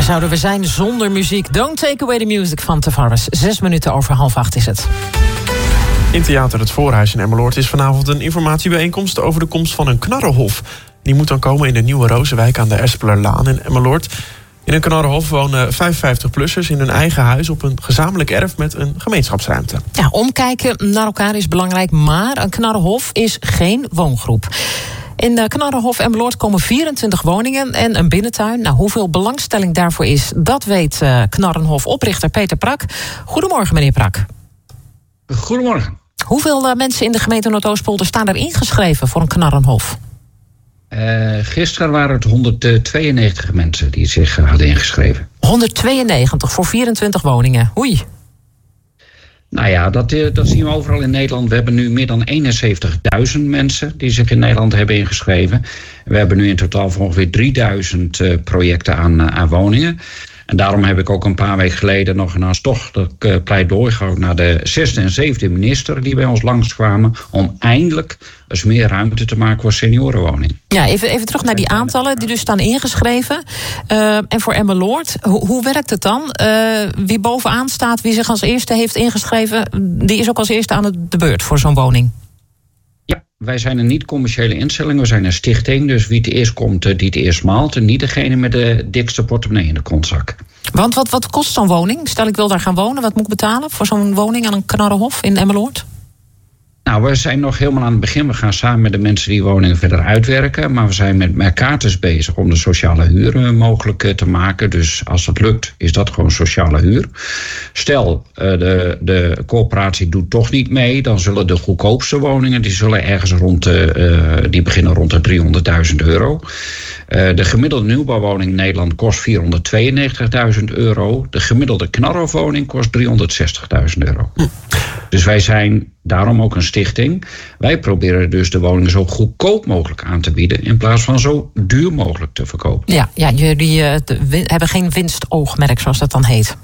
zouden we zijn zonder muziek? Don't take away the music van Tavares. 6 minuten over 7:30 is het. In Theater Het Voorhuis in Emmeloord is vanavond een informatiebijeenkomst over de komst van een knarrenhof. Die moet dan komen in de Nieuwe Rozenwijk aan de Espelerlaan in Emmeloord. In een knarrenhof wonen 55-plussers in hun eigen huis op een gezamenlijk erf met een gemeenschapsruimte. Ja, omkijken naar elkaar is belangrijk, maar een knarrenhof is geen woongroep. In de Knarrenhof Emmeloord komen 24 woningen en een binnentuin. Nou, hoeveel belangstelling daarvoor is, dat weet Knarrenhof-oprichter Peter Prak. Goedemorgen, meneer Prak. Goedemorgen. Hoeveel mensen in de gemeente Noordoostpolder staan er ingeschreven voor een knarrenhof? Gisteren waren het 192 mensen die zich hadden ingeschreven. 192 voor 24 woningen. Oei. Nou ja, dat zien we overal in Nederland. We hebben nu meer dan 71.000 mensen die zich in Nederland hebben ingeschreven. We hebben nu in totaal voor ongeveer 3000 projecten aan woningen. En daarom heb ik ook een paar weken geleden nog een hartstochtelijk pleidooi gehouden naar de 6e en 7e minister die bij ons langskwamen om eindelijk eens meer ruimte te maken voor seniorenwoningen. Ja, even terug naar die aantallen die dus staan ingeschreven. En voor Emmeloord, hoe werkt het dan? Wie bovenaan staat, wie zich als eerste heeft ingeschreven, die is ook als eerste aan de beurt voor zo'n woning? Ja, wij zijn een niet-commerciële instelling. We zijn een stichting, dus wie het eerst komt, die het eerst maalt. En niet degene met de dikste portemonnee in de kontzak. Want wat kost zo'n woning? Stel ik wil daar gaan wonen, wat moet ik betalen voor zo'n woning aan een Knarrenhof in Emmeloord? Nou, we zijn nog helemaal aan het begin. We gaan samen met de mensen die woningen verder uitwerken. Maar we zijn met Mercatus bezig om de sociale huur mogelijk te maken. Dus als dat lukt, is dat gewoon sociale huur. Stel, de coöperatie doet toch niet mee. Dan zullen de goedkoopste woningen, die zullen ergens die beginnen rond de €300.000. De gemiddelde nieuwbouwwoning in Nederland kost €492.000. De gemiddelde knarrenhofwoning kost €360.000. Dus wij zijn daarom ook een stichting. Wij proberen dus de woningen zo goedkoop mogelijk aan te bieden in plaats van zo duur mogelijk te verkopen. Ja, jullie hebben geen winstoogmerk, zoals dat dan heet.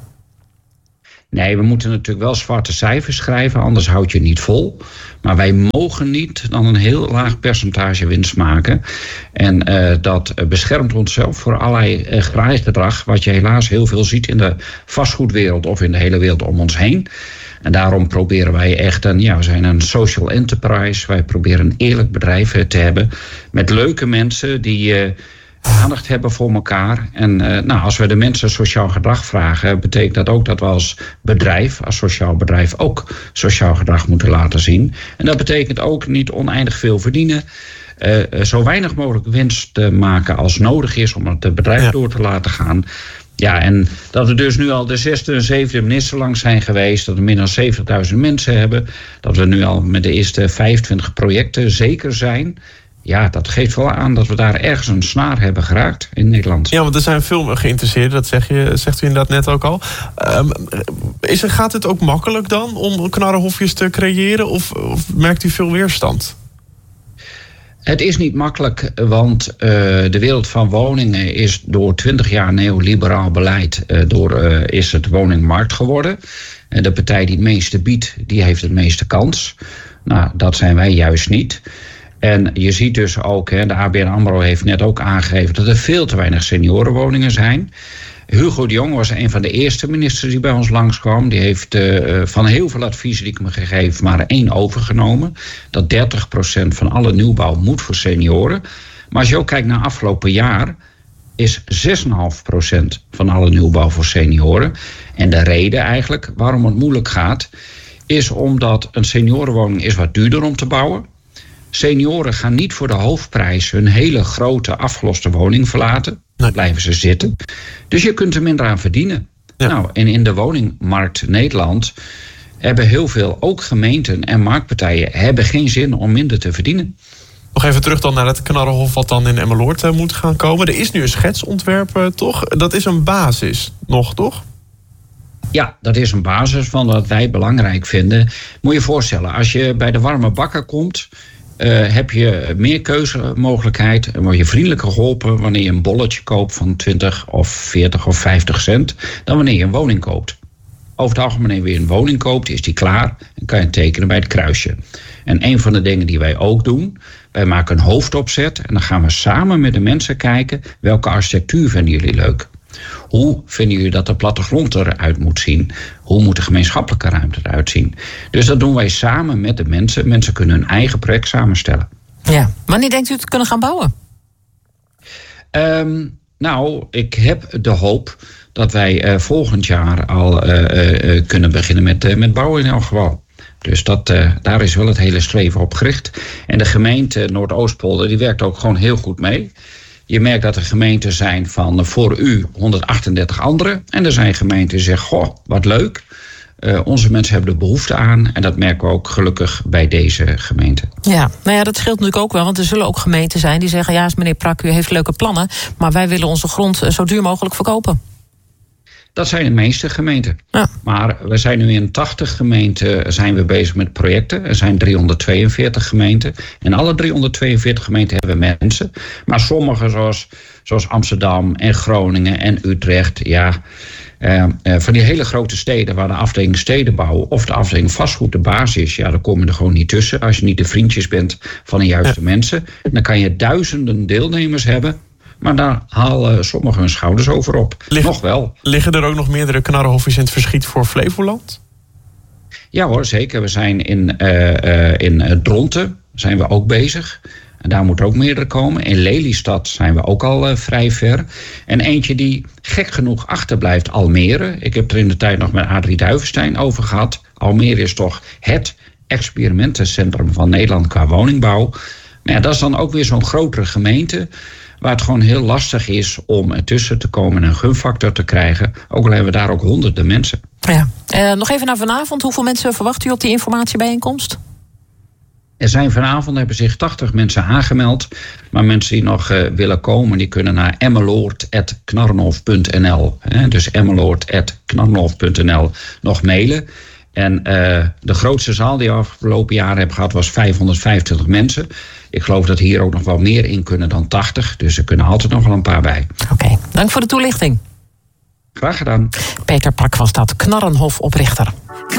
Nee, we moeten natuurlijk wel zwarte cijfers schrijven, anders houd je niet vol. Maar wij mogen niet dan een heel laag percentage winst maken. En dat beschermt onszelf voor allerlei graaigedrag, wat je helaas heel veel ziet in de vastgoedwereld of in de hele wereld om ons heen. En daarom proberen wij echt we zijn een social enterprise. Wij proberen een eerlijk bedrijf te hebben met leuke mensen die aandacht hebben voor elkaar. En als we de mensen sociaal gedrag vragen, betekent dat ook dat we als bedrijf, als sociaal bedrijf, ook sociaal gedrag moeten laten zien. En dat betekent ook niet oneindig veel verdienen. Zo weinig mogelijk winst te maken als nodig is om het bedrijf door te laten gaan. Ja, en dat we dus nu al de 6e en 7e minister langs zijn geweest, dat we meer dan 70.000 mensen hebben, dat we nu al met de eerste 25 projecten zeker zijn. Ja, dat geeft wel aan dat we daar ergens een snaar hebben geraakt in Nederland. Ja, want er zijn veel geïnteresseerden, dat zegt u inderdaad net ook al. Gaat het ook makkelijk dan om knarrenhofjes te creëren of merkt u veel weerstand? Het is niet makkelijk, want de wereld van woningen is door 20 jaar neoliberaal beleid is het woningmarkt geworden. De partij die het meeste biedt, die heeft het meeste kans. Nou, dat zijn wij juist niet. En je ziet dus ook, de ABN AMRO heeft net ook aangegeven dat er veel te weinig seniorenwoningen zijn. Hugo de Jonge was een van de eerste ministers die bij ons langskwam. Die heeft van heel veel adviezen die ik me gegeven maar 1 overgenomen. Dat 30% van alle nieuwbouw moet voor senioren. Maar als je ook kijkt naar afgelopen jaar, is 6,5% van alle nieuwbouw voor senioren. En de reden eigenlijk waarom het moeilijk gaat, is omdat een seniorenwoning is wat duurder om te bouwen. Senioren gaan niet voor de hoofdprijs hun hele grote afgeloste woning verlaten. Dan blijven ze zitten. Dus je kunt er minder aan verdienen. Ja. Nou, en in de woningmarkt Nederland hebben heel veel, ook gemeenten en marktpartijen, hebben geen zin om minder te verdienen. Nog even terug dan naar het Knarrenhof wat dan in Emmeloord moet gaan komen. Er is nu een schetsontwerp, toch? Dat is een basis nog, toch? Ja, dat is een basis van wat wij belangrijk vinden. Moet je je voorstellen, als je bij de warme bakker komt, heb je meer keuzemogelijkheid en word je vriendelijker geholpen wanneer je een bolletje koopt van 20 of 40 of 50 cent dan wanneer je een woning koopt. Over het algemeen, wanneer je een woning koopt, is die klaar en kan je tekenen bij het kruisje. En een van de dingen die wij ook doen, wij maken een hoofdopzet en dan gaan we samen met de mensen kijken welke architectuur vinden jullie leuk. Hoe vinden jullie dat de plattegrond eruit moet zien? Hoe moet de gemeenschappelijke ruimte eruit zien? Dus dat doen wij samen met de mensen. Mensen kunnen hun eigen project samenstellen. Ja. Wanneer denkt u te kunnen gaan bouwen? Nou, ik heb de hoop dat wij volgend jaar al kunnen beginnen met bouwen in elk geval. Dus daar is wel het hele streven op gericht. En de gemeente Noordoostpolder die werkt ook gewoon heel goed mee. Je merkt dat er gemeenten zijn van voor u 138 anderen. En er zijn gemeenten die zeggen, goh, wat leuk. Onze mensen hebben er behoefte aan. En dat merken we ook gelukkig bij deze gemeente. Ja, nou ja, dat scheelt natuurlijk ook wel. Want er zullen ook gemeenten zijn die zeggen, ja, meneer Prak, u heeft leuke plannen, maar wij willen onze grond zo duur mogelijk verkopen. Dat zijn de meeste gemeenten. Ja. Maar we zijn nu in 80 gemeenten zijn we bezig met projecten. Er zijn 342 gemeenten. En alle 342 gemeenten hebben mensen. Maar sommige zoals Amsterdam en Groningen en Utrecht. Ja, van die hele grote steden waar de afdeling stedenbouw of de afdeling vastgoed de basis is. Ja, dan kom je er gewoon niet tussen. Als je niet de vriendjes bent van de juiste mensen. Dan kan je duizenden deelnemers hebben. Maar daar halen sommigen hun schouders over op. Nog wel. Liggen er ook nog meerdere knarrenhofjes in het verschiet voor Flevoland? Ja hoor, zeker. We zijn in Dronten zijn we ook bezig. En daar moeten ook meerdere komen. In Lelystad zijn we ook al vrij ver. En eentje die gek genoeg achterblijft, Almere. Ik heb er in de tijd nog met Adrie Duivenstein over gehad. Almere is toch het experimentencentrum van Nederland qua woningbouw. Maar ja, dat is dan ook weer zo'n grotere gemeente, waar het gewoon heel lastig is om ertussen te komen en een gunfactor te krijgen. Ook al hebben we daar ook honderden mensen. Ja. Nog even naar vanavond. Hoeveel mensen verwacht u op die informatiebijeenkomst? Er zijn vanavond, hebben zich 80 mensen aangemeld. Maar mensen die nog willen komen, die kunnen naar emmeloord@knarrenhof.nl. Dus emmeloord@knarrenhof.nl nog mailen. En de grootste zaal die we afgelopen jaren hebben gehad was 525 mensen. Ik geloof dat hier ook nog wel meer in kunnen dan 80. Dus er kunnen altijd nog wel een paar bij. Oké, dank voor de toelichting. Graag gedaan. Peter Prak was dat, Knarrenhof-oprichter.